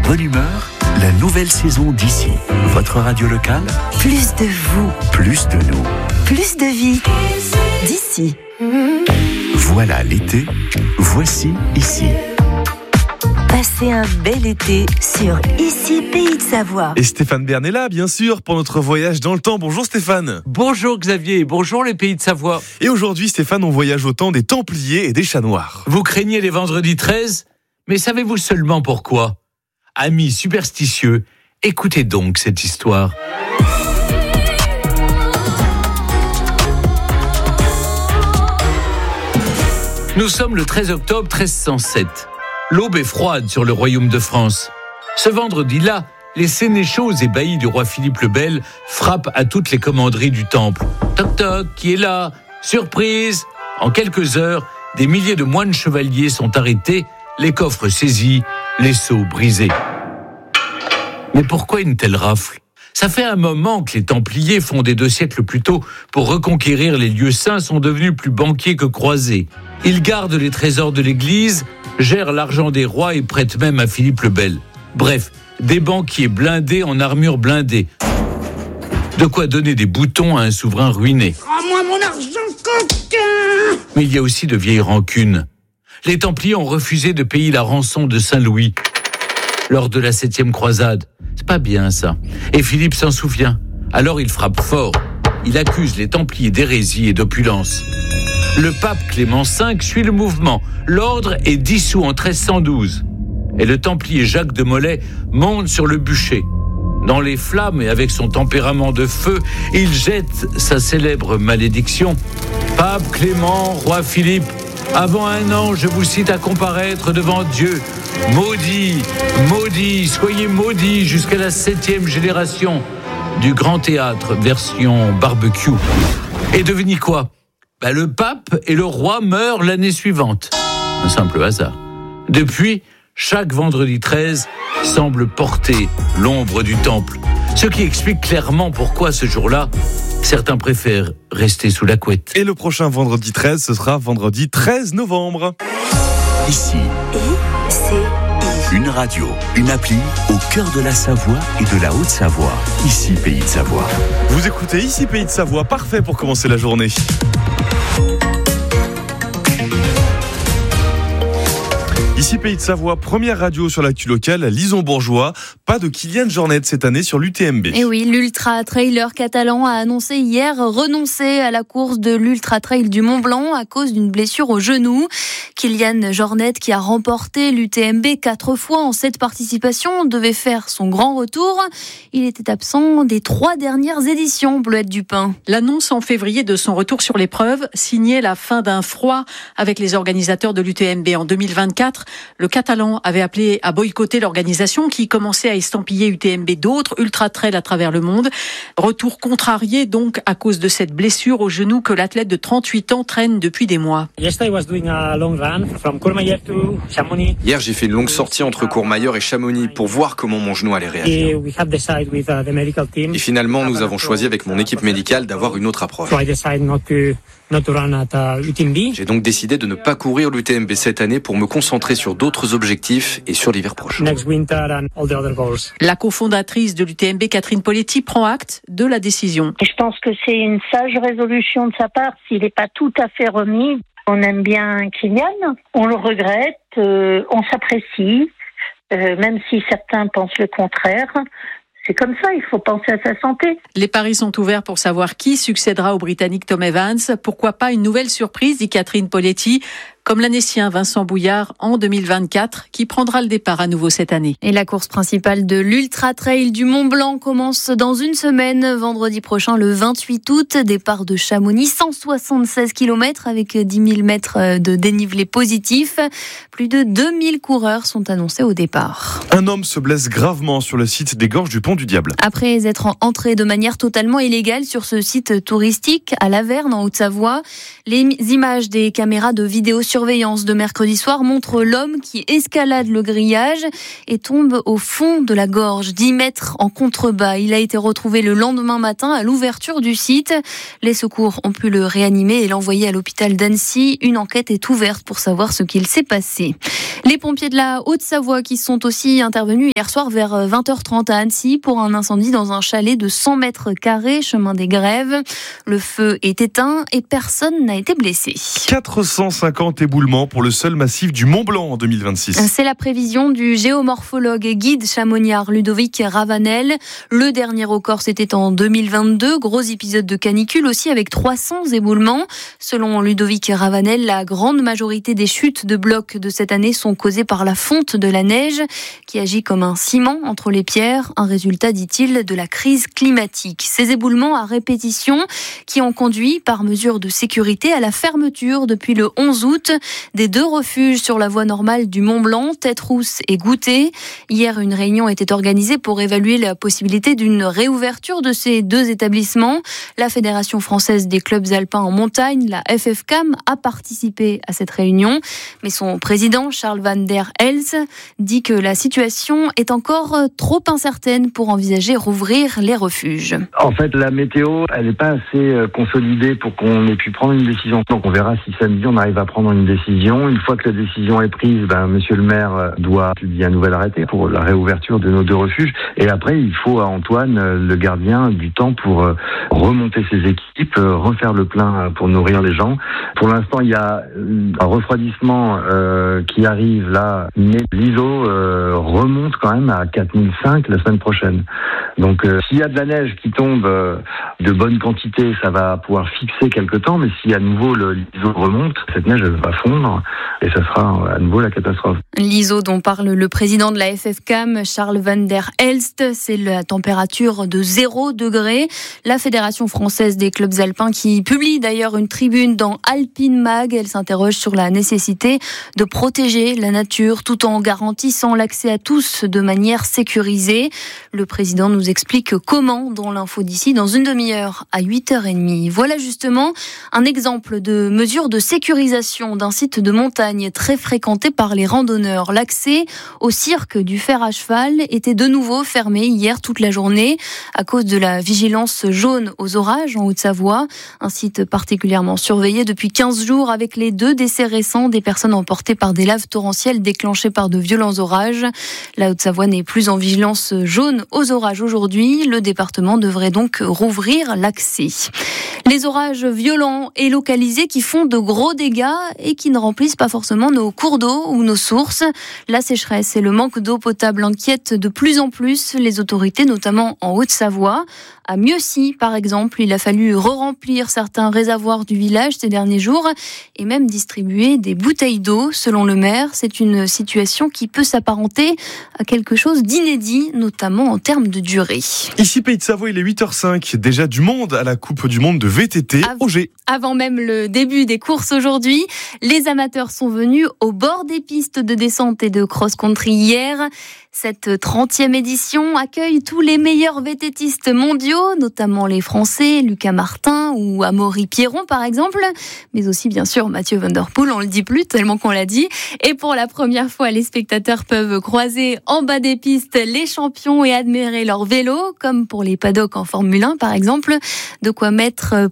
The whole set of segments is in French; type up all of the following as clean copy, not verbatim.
bonne humeur, la nouvelle saison d'Ici. Votre radio locale, Plus de vous, plus de nous. plus de vie. D'ici. Voilà l'été, voici Ici. Passez un bel été sur Ici Pays de Savoie. Et Stéphane Bern est là, bien sûr, pour notre voyage dans le temps. Bonjour Stéphane. Bonjour Xavier, bonjour les pays de Savoie. Et aujourd'hui, Stéphane, on voyage au temps des Templiers et des Chats Noirs. Vous craignez les vendredis 13, mais savez-vous seulement pourquoi ? Amis superstitieux, écoutez donc cette histoire. Nous sommes le 13 octobre 1307. L'aube est froide sur le royaume de France. Ce vendredi-là, les sénéchaux et baillis du roi Philippe le Bel frappent à toutes les commanderies du temple. Toc toc, qui est là ? Surprise ! En quelques heures, des milliers de moines chevaliers sont arrêtés, les coffres saisis, les sceaux brisés. Mais pourquoi une telle rafle ? Ça fait un moment que les Templiers, fondés 2 siècles plus tôt pour reconquérir les lieux saints, sont devenus plus banquiers que croisés. Ils gardent les trésors de l'Église, gèrent l'argent des rois et prêtent même à Philippe le Bel. Bref, des banquiers blindés en armure blindée. De quoi donner des boutons à un souverain ruiné. Rends-moi mon argent, coquin! Mais il y a aussi de vieilles rancunes. Les Templiers ont refusé de payer la rançon de Saint-Louis lors de la 7e croisade. C'est pas bien ça. Et Philippe s'en souvient. Alors il frappe fort. Il accuse les Templiers d'hérésie et d'opulence. Le pape Clément V suit le mouvement. L'ordre est dissous en 1312. Et le Templier Jacques de Molay monte sur le bûcher. Dans les flammes et avec son tempérament de feu, il jette sa célèbre malédiction. Pape Clément, roi Philippe, avant 1 an, je vous cite à comparaître devant Dieu. Maudit, maudit, soyez maudits jusqu'à la 7e génération du Grand Théâtre, version barbecue. Et devinez quoi ? Le pape et le roi meurent l'année suivante. Un simple hasard. Depuis, chaque vendredi 13 semble porter l'ombre du temple. Ce qui explique clairement pourquoi ce jour-là, certains préfèrent rester sous la couette. Et le prochain vendredi 13, ce sera vendredi 13 novembre. Ici, I-C-I. une radio, une appli au cœur de la Savoie et de la Haute-Savoie. Ici, Pays de Savoie. Vous écoutez Ici Pays de Savoie, parfait pour commencer la journée. Ici Pays de Savoie, première radio sur l'actu locale, Lison-Bourgeois. Pas de Kylian Jornet cette année sur l'UTMB. Et oui, l'ultra-trailer catalan a annoncé hier renoncer à la course de l'ultra-trail du Mont-Blanc à cause d'une blessure au genou. Kylian Jornet, qui a remporté l'UTMB 4 fois en 7 participations, devait faire son grand retour. Il était absent des 3 dernières éditions, Bleuette Dupin. L'annonce en février de son retour sur l'épreuve signait la fin d'un froid avec les organisateurs de l'UTMB en 2024. Le Catalan avait appelé à boycotter l'organisation qui commençait à estampiller UTMB d'autres ultra-trails à travers le monde. Retour contrarié donc à cause de cette blessure au genou que l'athlète de 38 ans traîne depuis des mois. Hier, j'ai fait une longue sortie entre Courmayeur et Chamonix pour voir comment mon genou allait réagir. Et finalement, nous avons choisi avec mon équipe médicale d'avoir une autre approche. J'ai donc décidé de ne pas courir l'UTMB cette année pour me concentrer sur d'autres objectifs et sur l'hiver prochain. La cofondatrice de l'UTMB, Catherine Poletti, prend acte de la décision. Et je pense que c'est une sage résolution de sa part, s'il n'est pas tout à fait remis. On aime bien Kylian, on le regrette, on s'apprécie, même si certains pensent le contraire. C'est comme ça, il faut penser à sa santé. Les paris sont ouverts pour savoir qui succédera au Britannique Tom Evans. Pourquoi pas une nouvelle surprise, dit Catherine Poletti, comme l'Annécien Vincent Bouillard en 2024, qui prendra le départ à nouveau cette année. Et la course principale de l'Ultra Trail du Mont-Blanc commence dans une semaine, vendredi prochain, le 28 août. Départ de Chamonix, 176 km avec 10 000 mètres de dénivelé positif. Plus de 2000 coureurs sont annoncés au départ. Un homme se blesse gravement sur le site des Gorges du Pont du Diable. Après être entré de manière totalement illégale sur ce site touristique à Laverne, en Haute-Savoie, les images des caméras de vidéosurveillance surveillance de mercredi soir montre l'homme qui escalade le grillage et tombe au fond de la gorge, 10 mètres en contrebas. Il a été retrouvé le lendemain matin à l'ouverture du site. Les secours ont pu le réanimer et l'envoyer à l'hôpital d'Annecy. Une enquête est ouverte pour savoir ce qu'il s'est passé. Les pompiers de la Haute-Savoie qui sont aussi intervenus hier soir vers 20h30 à Annecy pour un incendie dans un chalet de 100 mètres carrés, chemin des Grèves. Le feu est éteint et personne n'a été blessé. 450 éboulements pour le seul massif du Mont-Blanc en 2026. C'est la prévision du géomorphologue et guide chamoniard Ludovic Ravanel. Le dernier record, c'était en 2022. Gros épisode de canicule aussi avec 300 éboulements. Selon Ludovic Ravanel, la grande majorité des chutes de blocs de cette année sont causées par la fonte de la neige qui agit comme un ciment entre les pierres. Un résultat, dit-il, de la crise climatique. Ces éboulements à répétition qui ont conduit, par mesure de sécurité, à la fermeture depuis le 11 août des 2 refuges sur la voie normale du Mont-Blanc, Tête-Rousse et Goutet. Hier, une réunion était organisée pour évaluer la possibilité d'une réouverture de ces 2 établissements. La Fédération française des clubs alpins en montagne, la FFCAM, a participé à cette réunion. Mais son président, Charles van der Elst, dit que la situation est encore trop incertaine pour envisager rouvrir les refuges. En fait, la météo, elle n'est pas assez consolidée pour qu'on ait pu prendre une décision. Donc on verra si samedi on arrive à prendre une décision. Une fois que la décision est prise, monsieur le maire doit publier un nouvel arrêté pour la réouverture de nos 2 refuges. Et après, il faut à Antoine, le gardien, du temps pour remonter ses équipes, refaire le plein pour nourrir les gens. Pour l'instant, il y a un refroidissement qui arrive là, mais l'ISO remonte quand même à 4005 la semaine prochaine. Donc s'il y a de la neige qui tombe de bonne quantité, ça va pouvoir fixer quelque temps, mais si à nouveau l'ISO remonte, cette neige elle va fondre et ça sera à nouveau la catastrophe. L'ISO dont parle le président de la FFCAM, Charles van der Elst, c'est la température de 0 degré. La Fédération française des clubs alpins qui publie d'ailleurs une tribune dans Alpine Mag, elle s'interroge sur la nécessité de protéger la nature tout en garantissant l'accès à tous de manière sécurisée. Le président nous explique comment dans l'info d'ici dans une demi-heure à 8h30. Voilà justement un exemple de mesure de sécurisation d'un site de montagne très fréquenté par les randonneurs. L'accès au cirque du fer à cheval était de nouveau fermé hier toute la journée à cause de la vigilance jaune aux orages en Haute-Savoie. Un site particulièrement surveillé depuis 15 jours avec les 2 décès récents des personnes emportées par des laves torrentielles déclenchées par de violents orages. La Haute-Savoie n'est plus en vigilance jaune aux orages aujourd'hui. Le département devrait donc rouvrir l'accès. Les orages violents et localisés qui font de gros dégâts et qui ne remplissent pas forcément nos cours d'eau ou nos sources. La sécheresse et le manque d'eau potable inquiètent de plus en plus les autorités, notamment en Haute-Savoie. À Mieuxy, par exemple, il a fallu re-remplir certains réservoirs du village ces derniers jours et même distribuer des bouteilles d'eau. Selon le maire, c'est une situation qui peut s'apparenter à quelque chose d'inédit, notamment en termes de durée. Ici, Pays de Savoie, il est 8h05. Déjà du monde à la Coupe du Monde de VTT au G. Avant même le début des courses aujourd'hui, les amateurs sont venus au bord des pistes de descente et de cross-country hier. Cette 30e édition accueille tous les meilleurs VTTistes mondiaux, notamment les Français, Lucas Martin ou Amaury Pierron par exemple, mais aussi bien sûr Mathieu Van Der Poel, on le dit plus tellement qu'on l'a dit. Et pour la première fois, les spectateurs peuvent croiser en bas des pistes les champions et admirer leur vélo, comme pour les paddocks en Formule 1 par exemple. De quoi en mettre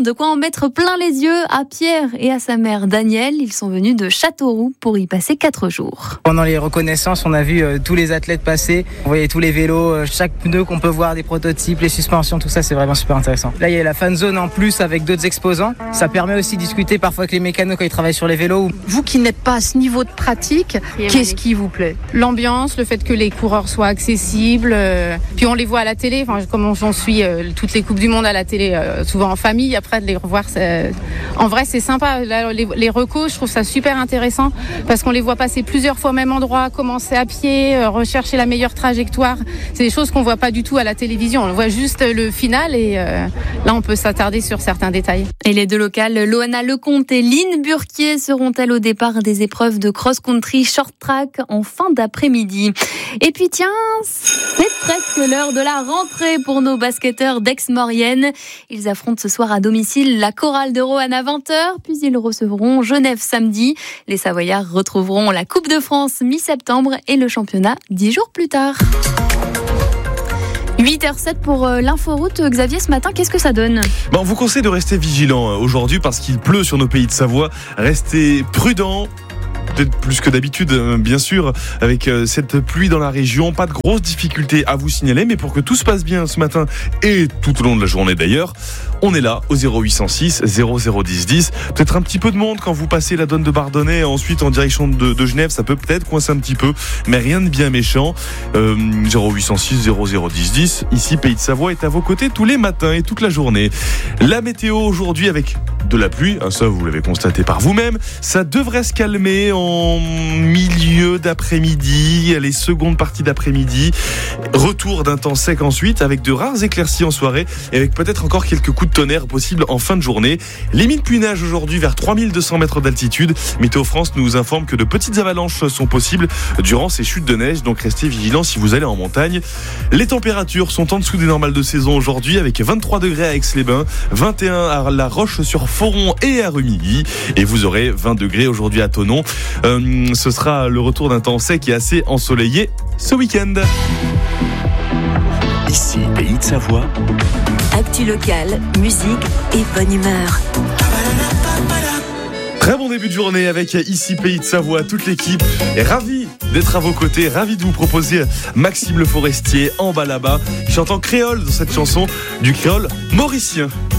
plein les yeux à Pierre et à sa mère Danielle. Ils sont venus de Châteauroux pour y passer 4 jours. Pendant les reconnaissances, on a vu tous les athlètes passer. On voyait tous les vélos, chaque pneu qu'on peut voir, des prototypes, les suspensions, tout ça, c'est vraiment super intéressant. Là, il y a la fan zone en plus avec d'autres exposants. Ça permet aussi de discuter parfois avec les mécanos quand ils travaillent sur les vélos. Vous qui n'êtes pas à ce niveau de pratique, qu'est-ce qui vous plaît ? L'ambiance, le fait que les coureurs soient accessibles, puis on les voit à la télé, comme on suit toutes les Coupes du Monde à la télé, souvent en famille, après de les revoir, en vrai c'est sympa. Là, les recos, je trouve ça super intéressant parce qu'on les voit passer plusieurs fois au même endroit, commencer à pied, rechercher la meilleure trajectoire. C'est des choses qu'on voit pas du tout à la télévision. On voit juste le final et là on peut s'attarder sur certains détails. Et les 2 locales, Loana Lecomte et Line Burquier, seront-elles au départ des épreuves de cross-country short track en fin d'après-midi. Et puis tiens, c'est presque l'heure de la rentrée pour nos basketteurs d'Aix-Maurienne. Ils affrontent ce soir à domicile la Chorale de Roanne à 20h, puis ils recevront Genève samedi. Les Savoyards retrouveront la Coupe de France mi-septembre et le championnat 10 jours plus tard. 8h07 pour l'inforoute. Xavier, ce matin, qu'est-ce que ça donne ? On vous conseille de rester vigilant aujourd'hui parce qu'il pleut sur nos pays de Savoie. Restez prudents. Peut-être plus que d'habitude, bien sûr, avec cette pluie dans la région. Pas de grosses difficultés à vous signaler, mais pour que tout se passe bien ce matin et tout au long de la journée d'ailleurs, on est là au 0806 0010 10. Peut-être un petit peu de monde quand vous passez la Donne de Bardonnay, ensuite en direction de Genève, ça peut peut-être coincer un petit peu, mais rien de bien méchant. 0806 0010 10. Ici, Pays de Savoie est à vos côtés tous les matins et toute la journée. La météo aujourd'hui avec de la pluie, ça vous l'avez constaté par vous-même, ça devrait se calmer en milieu d'après-midi, les secondes parties d'après-midi. Retour d'un temps sec ensuite, avec de rares éclaircies en soirée et avec peut-être encore quelques coups de tonnerre possibles en fin de journée. Limite pluie-neige aujourd'hui vers 3200 mètres d'altitude. Météo France nous informe que de petites avalanches sont possibles durant ces chutes de neige, donc restez vigilants si vous allez en montagne. Les températures sont en dessous des normales de saison aujourd'hui, avec 23 degrés à Aix-les-Bains, 21 à La Roche-sur-Foron et à Rumilly, et vous aurez 20 degrés aujourd'hui à Thonon. Ce sera le retour d'un temps sec et assez ensoleillé ce week-end. Ici, Pays de Savoie. Actu locale, musique et bonne humeur. Très bon début de journée avec Ici Pays de Savoie, toute l'équipe est ravie d'être à vos côtés, ravie de vous proposer Maxime Le Forestier en bas là-bas, qui chante en créole dans cette chanson, du créole mauricien.